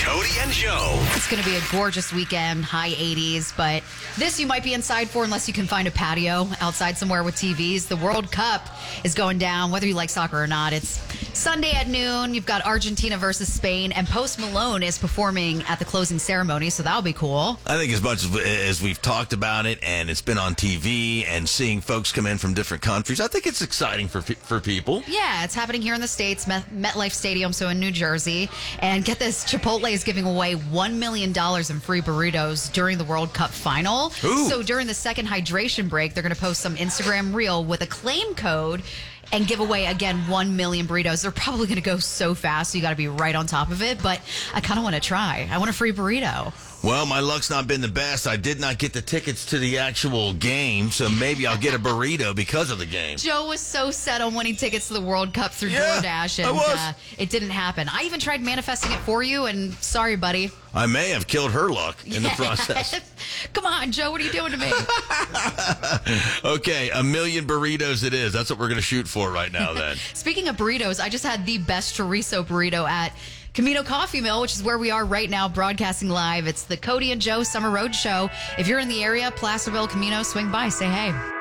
Cody and Joe. It's going to be a gorgeous weekend, high 80s, but this you might be inside for unless you can find a patio outside somewhere with TVs. The World Cup is going down, whether you like soccer or not. It's Sunday at noon. You've got Argentina versus Spain, and Post Malone is performing at the closing ceremony, so that'll be cool. I think as much as we've talked about it and it's been on TV and seeing folks come in from different countries, I think it's exciting for people. Yeah, it's happening here in the States, MetLife Stadium, so in New Jersey. And get this, Chipotle is giving away $1 million in free burritos during the World Cup final. Ooh. So during the second hydration break, they're going to post some Instagram reel with a claim code and give away, again, 1 million burritos. They're probably going to go so fast, so you got to be right on top of it. But I kind of want to try. I want a free burrito. Well, my luck's not been the best. I did not get the tickets to the actual game, so maybe I'll get a burrito because of the game. Joe was so set on winning tickets to the World Cup through Yeah, DoorDash, I and was. It didn't happen. I even tried manifesting it for you, and sorry, buddy. I may have killed her luck in the process. Come on, Joe, what are you doing to me? Okay, 1 million burritos it is. That's what we're going to shoot for right now then. Speaking of burritos, I just had the best chorizo burrito at Camino Coffee Mill, which is where we are right now broadcasting live. It's the Cody and Joe Summer Road Show. If you're in the area, Placerville, Camino, swing by, say hey.